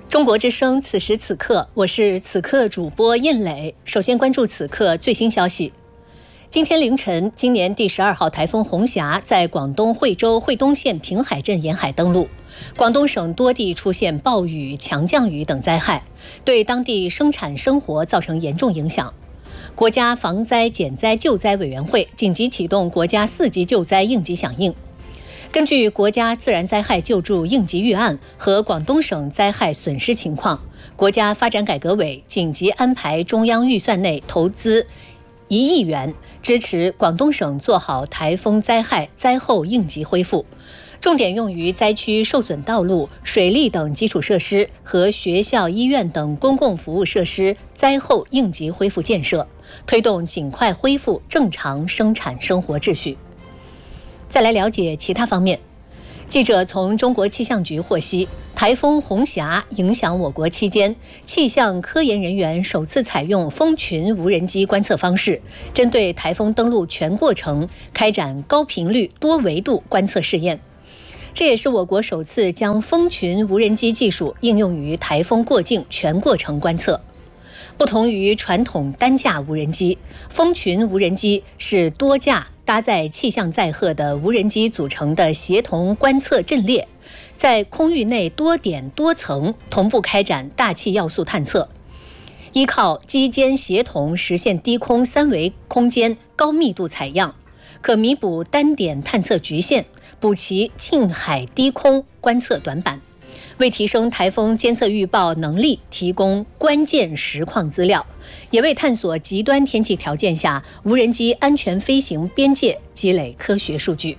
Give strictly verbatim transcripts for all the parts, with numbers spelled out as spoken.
中国之声，此时此刻，我是此刻主播印磊。首先关注此刻最新消息。今天凌晨，今年第十二号台风红霞在广东惠州惠东县平海镇沿海登陆，广东省多地出现暴雨、强降雨等灾害，对当地生产生活造成严重影响。国家防灾减灾救灾委员会紧急启动国家四级救灾应急响应。根据国家自然灾害救助应急预案和广东省灾害损失情况，国家发展改革委紧急安排中央预算内投资一亿元，支持广东省做好台风灾害灾后应急恢复，重点用于灾区受损道路、水利等基础设施和学校、医院等公共服务设施灾后应急恢复建设，推动尽快恢复正常生产生活秩序。再来了解其他方面。记者从中国气象局获悉，台风红霞影响我国期间，气象科研人员首次采用蜂群无人机观测方式，针对台风登陆全过程开展高频率多维度观测试验。这也是我国首次将蜂群无人机技术应用于台风过境全过程观测。不同于传统单架无人机，蜂群无人机是多架搭载气象载荷的无人机组成的协同观测阵列，在空域内多点多层同步开展大气要素探测，依靠机间协同实现低空三维空间高密度采样，可弥补单点探测局限，补齐近海低空观测短板，为提升台风监测预报能力提供关键实况资料，也为探索极端天气条件下无人机安全飞行边界积累科学数据。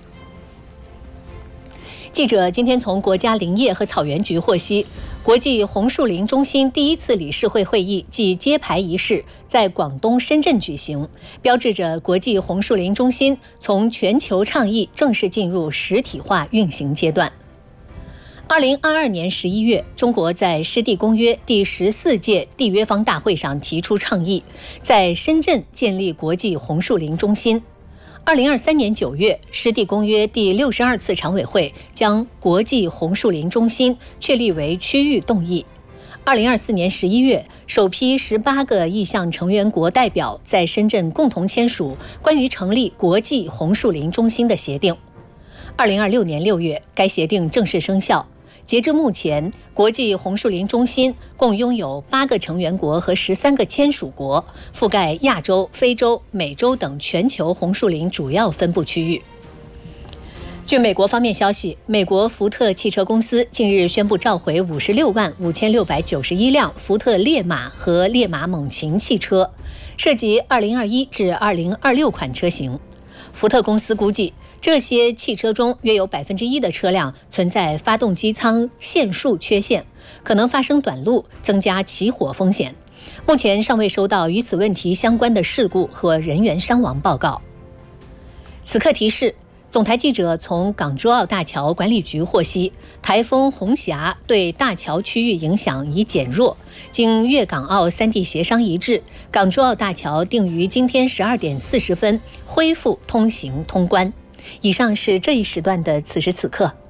记者今天从国家林业和草原局获悉，国际红树林中心第一次理事会会议暨揭牌仪式在广东深圳举行，标志着国际红树林中心从全球倡议正式进入实体化运行阶段。二零二二年十一月，中国在湿地公约第十四届缔约方大会上提出倡议，在深圳建立国际红树林中心。二零二三年九月，湿地公约第六十二次常委会将国际红树林中心确立为区域动议。二零二四年十一月，首批十八个意向成员国代表在深圳共同签署关于成立国际红树林中心的协定。二零二六年六月，该协定正式生效。截至目前，国际红树林中心共拥有八个成员国和十三个签署国，覆盖亚洲、非洲、美洲等全球红树林主要分布区域。据美国方面消息，美国福特汽车公司近日宣布召回五十六万五千六百九十一辆福特烈马和烈马猛禽汽车，涉及二零二一至二零二六款车型。福特公司估计，这些汽车中约有百分之一的车辆存在发动机舱线束缺陷，可能发生短路，增加起火风险。目前尚未收到与此问题相关的事故和人员伤亡报告。此刻提示，总台记者从港珠澳大桥管理局获悉，台风红霞对大桥区域影响已减弱，经粤港澳三地协商一致，港珠澳大桥定于今天十二点四十分恢复通行通关。以上是这一时段的此时此刻。